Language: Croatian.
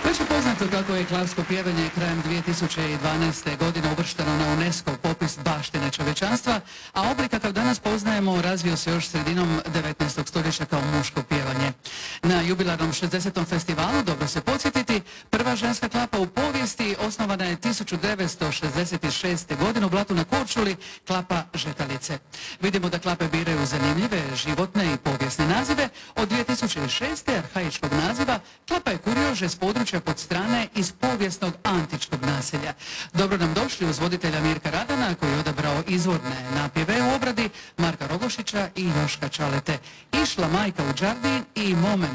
Već je poznato kako je klapsko pjevanje krajem 2012. godine uvršteno na UNESCO popis baštine čovječanstva, a oblik kakav danas poznajemo razvio se još sredinom 19. stoljeća kao muško pjevanje. Na jubilarnom 60. festivalu, dobro se podsjetiti, prva ženska klapa u povijesti osnovana je 1966. godine u Blatu na Korčuli, klapa Žetalice. Vidimo da klape biraju zanimljive, životne i povijesne nazive. Od 2006. arhaičkog naziva klapa je kuriože s područja Podstrane iz povijesnog antičkog naselja. Dobro nam došli uz voditelja Mirka Radana koji je odabrao izvorne napjeve u obradi Marka Rogošića i Joška Čalete. Išla majka u Đardin i moment